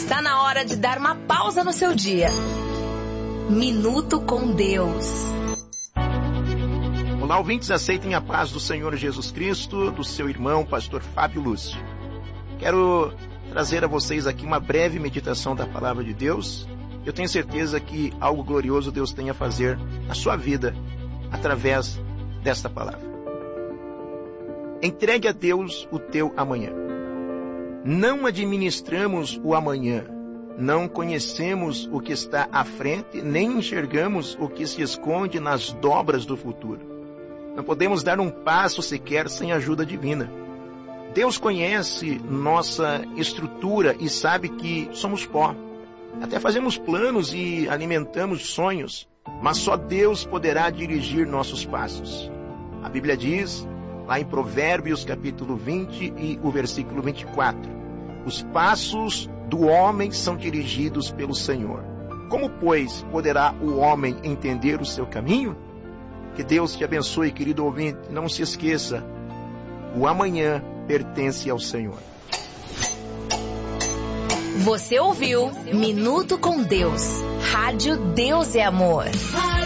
Está na hora de dar uma pausa no seu dia. Minuto com Deus. Olá, ouvintes, aceitem a paz do Senhor Jesus Cristo, do seu irmão, pastor Fábio Lúcio. Quero trazer a vocês aqui uma breve meditação da palavra de Deus. Eu tenho certeza que algo glorioso Deus tem a fazer na sua vida através desta palavra. Entregue a Deus o teu amanhã. Não administramos o amanhã. Não conhecemos o que está à frente, nem enxergamos o que se esconde nas dobras do futuro. Não podemos dar um passo sequer sem ajuda divina. Deus conhece nossa estrutura e sabe que somos pó. Até fazemos planos e alimentamos sonhos, mas só Deus poderá dirigir nossos passos. A Bíblia diz, lá em Provérbios capítulo 20 e o versículo 24, os passos do homem são dirigidos pelo Senhor. Como, pois, poderá o homem entender o seu caminho? Que Deus te abençoe, querido ouvinte. Não se esqueça, o amanhã pertence ao Senhor. Você ouviu Minuto com Deus. Rádio Deus é Amor.